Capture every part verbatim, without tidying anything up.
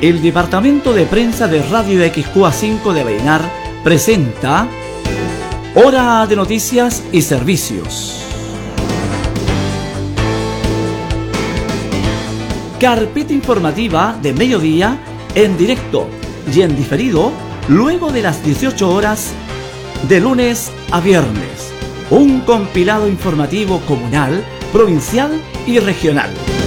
El Departamento de Prensa de Radio X Q A cinco de Vallenar presenta Hora de Noticias y Servicios. Carpeta informativa de mediodía en directo y en diferido luego de las dieciocho horas de lunes a viernes. Un compilado informativo comunal, provincial y regional.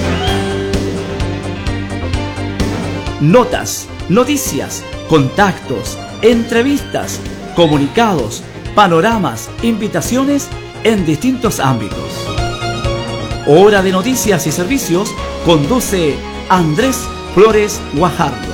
Notas, noticias, contactos, entrevistas, comunicados, panoramas, invitaciones en distintos ámbitos. Hora de Noticias y Servicios conduce Andrés Flores Guajardo.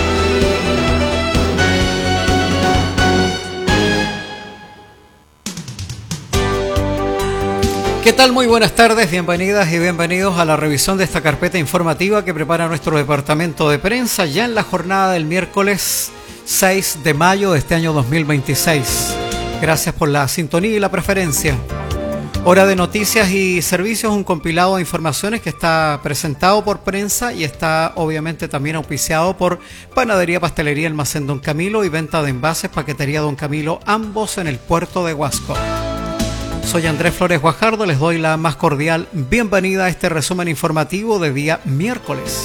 ¿Qué tal? Muy buenas tardes, bienvenidas y bienvenidos a la revisión de esta carpeta informativa que prepara nuestro departamento de prensa ya en la jornada del miércoles seis de mayo de este año dos mil veintiséis. Gracias por la sintonía y la preferencia. Hora de Noticias y Servicios, un compilado de informaciones que está presentado por prensa y está obviamente también auspiciado por Panadería, Pastelería Almacén Don Camilo y Venta de Envases Paquetería Don Camilo, ambos en el puerto de Huasco. Soy Andrés Flores Guajardo, les doy la más cordial bienvenida a este resumen informativo de día miércoles.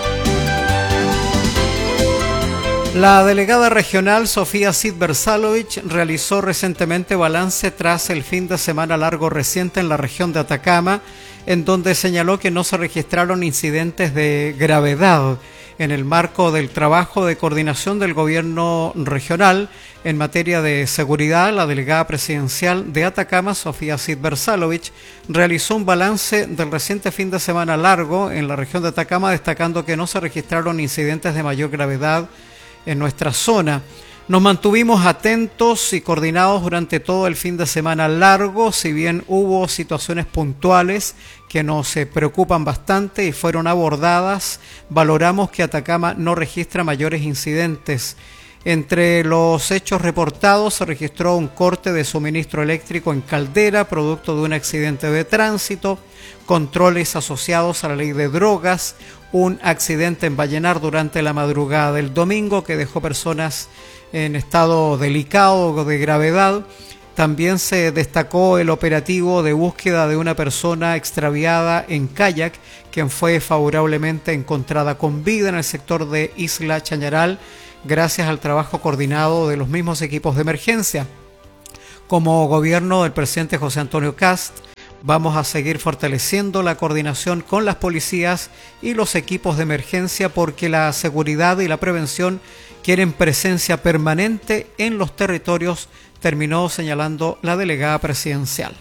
La delegada regional Sofía Cid Berzalovich realizó recientemente balance tras el fin de semana largo reciente en la región de Atacama, en donde señaló que no se registraron incidentes de gravedad en el marco del trabajo de coordinación del gobierno regional en materia de seguridad. La delegada presidencial de Atacama, Sofía Cid Berzalovich, realizó un balance del reciente fin de semana largo en la región de Atacama, destacando que no se registraron incidentes de mayor gravedad en nuestra zona. Nos mantuvimos atentos y coordinados durante todo el fin de semana largo, si bien hubo situaciones puntuales que nos preocupan bastante y fueron abordadas. Valoramos que Atacama no registra mayores incidentes. Entre los hechos reportados se registró un corte de suministro eléctrico en Caldera, producto de un accidente de tránsito, controles asociados a la ley de drogas, un accidente en Vallenar durante la madrugada del domingo que dejó personas en estado delicado o de gravedad. También se destacó el operativo de búsqueda de una persona extraviada en kayak, quien fue favorablemente encontrada con vida en el sector de Isla Chañaral, gracias al trabajo coordinado de los mismos equipos de emergencia. Como gobierno del presidente José Antonio Kast, vamos a seguir fortaleciendo la coordinación con las policías y los equipos de emergencia porque la seguridad y la prevención quieren presencia permanente en los territorios, terminó señalando la delegada presidencial.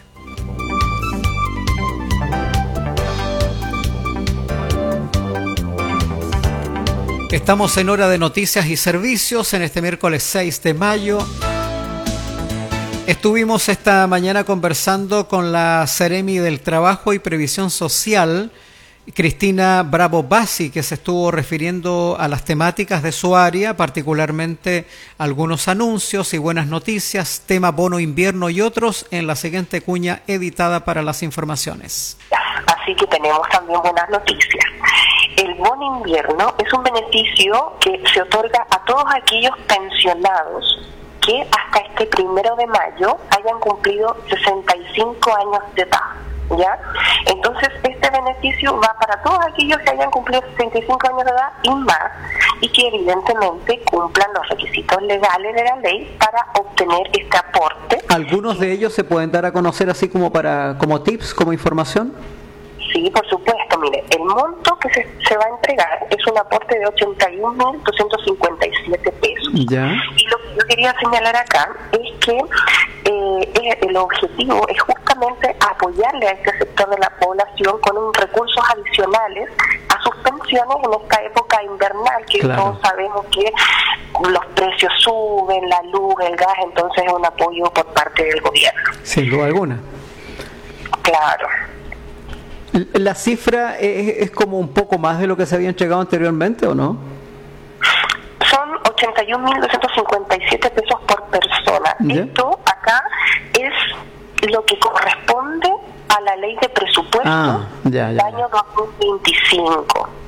Estamos en Hora de Noticias y Servicios en este miércoles seis de mayo. Estuvimos esta mañana conversando con la Seremi del Trabajo y Previsión Social, Cristina Bravo Bassi, que se estuvo refiriendo a las temáticas de su área, particularmente algunos anuncios y buenas noticias, tema bono invierno y otros, en la siguiente cuña editada para las informaciones. Así que tenemos también buenas noticias. El bono invierno es un beneficio que se otorga a todos aquellos pensionados que hasta este primero de mayo hayan cumplido sesenta y cinco años de edad, ¿ya? Entonces, este beneficio va para todos aquellos que hayan cumplido sesenta y cinco años de edad y más, y que evidentemente cumplan los requisitos legales de la ley para obtener este aporte. ¿Algunos de ellos se pueden dar a conocer así como para como tips, como información? Sí, por supuesto. Mire, el monto que se, se va a entregar es un aporte de ochenta y un mil doscientos cincuenta y siete pesos. Ya. Y lo que yo quería señalar acá es que eh, el objetivo es justamente apoyarle a este sector de la población con un recursos adicionales a sus pensiones en esta época invernal, que claro, todos sabemos que los precios suben, la luz, el gas, entonces es un apoyo por parte del gobierno. Sin duda alguna. Claro. ¿La cifra es, es como un poco más de lo que se había entregado anteriormente o no? Son ochenta y un mil doscientos cincuenta y siete pesos por persona. ¿Ya? Esto acá es lo que corresponde a la ley de presupuesto ah, ya, ya, del año dos mil veinticinco.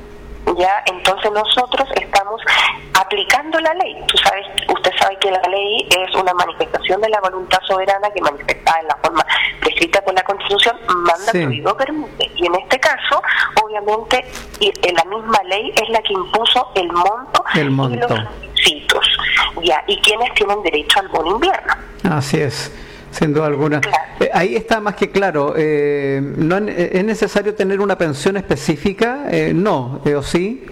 ya, entonces nosotros estamos aplicando la ley. Tú sabes, usted sabe que la ley es una manifestación de la voluntad soberana que manifestada en la forma prescrita por la Constitución manda, sí. prohíbe, permite. Y en este caso, obviamente, y, en la misma ley es la que impuso el monto, el monto. y los requisitos, ya, y quienes tienen derecho al bono invierno. Así es. Sin duda alguna. Claro. Eh, ahí está más que claro. Eh, no ¿Es necesario tener una pensión específica? Eh, no, ¿o sí?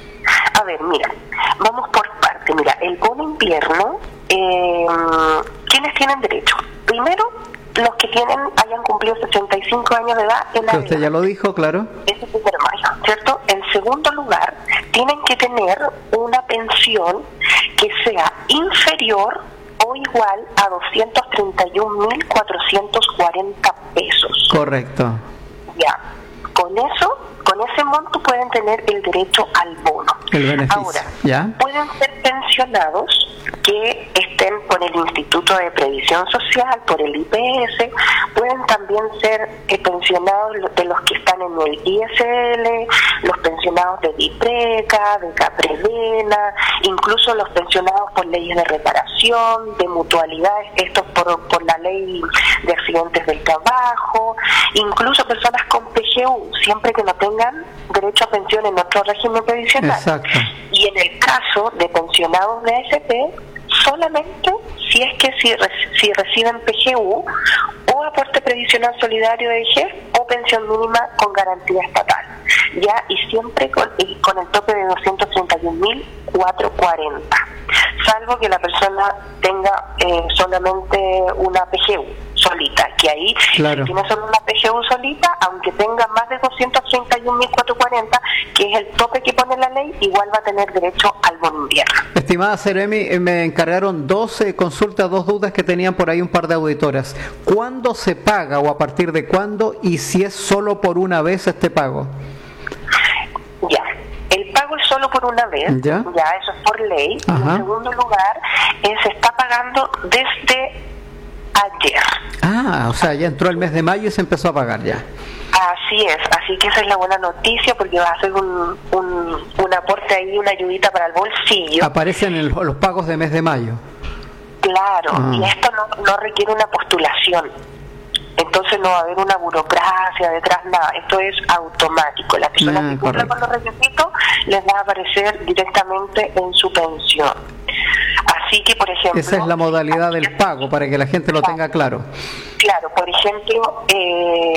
A ver, mira, vamos por parte. Mira, el bono invierno, eh, ¿quiénes tienen derecho? Primero, los que tienen hayan cumplido sesenta y cinco años de edad en la Que usted ya lo dijo, claro. Ese es primero mayo, ¿cierto? En segundo lugar, tienen que tener una pensión que sea inferior o igual a doscientos treinta y un mil cuatrocientos cuarenta pesos. Correcto. Ya, con eso, con ese monto pueden tener el derecho al bono. El beneficio. Ahora, ¿ya? pueden ser pensionados que estén por el Instituto de Previsión Social, por el I P S, pueden también ser eh, pensionados de los que están en el I S L, los pensionados de DIPRECA, de CAPREVENA, incluso los pensionados por leyes de reparación, de mutualidades, estos por, por la ley de accidentes del trabajo, incluso personas con P G U, siempre que no tengan derecho a pensión en otro régimen previsional. Exacto. Y en el caso de pensionados de A S P, solamente si es que si, si reciben P G U o aporte previsional solidario de vejez o pensión mínima con garantía estatal, ya, y siempre con, y con el tope de doscientos treinta y un mil cuatrocientos cuarenta, salvo que la persona tenga eh, solamente una P G U solita, que ahí, claro. si tiene solo una P G U solita, aunque tenga más de doscientos treinta y un mil cuatrocientos cuarenta, que es el tope que pone la ley, igual va a tener derecho al bono invierno. Estimada Seremi, me encargaron doce consultas, dos dudas que tenían por ahí un par de auditoras. ¿Cuándo se paga o a partir de cuándo, y si es solo por una vez este pago? Ya, el pago es solo por una vez, ya, ya eso es por ley. Ajá. En segundo lugar, eh, se está pagando desde ayer. Ah, o sea, ya entró el mes de mayo y se empezó a pagar ya. Así es, así que esa es la buena noticia, porque va a ser un, un, un aporte ahí, una ayudita para el bolsillo. Aparecen el, los pagos de mes de mayo. Claro, ah. y esto no, no requiere una postulación. Entonces no va a haber una burocracia detrás, nada, esto es automático. Las personas ah, que cumplan con los requisitos les va a aparecer directamente en su pensión. Así que, por ejemplo... Esa es la modalidad del pago, para que la gente lo tenga claro. Claro, por ejemplo, eh,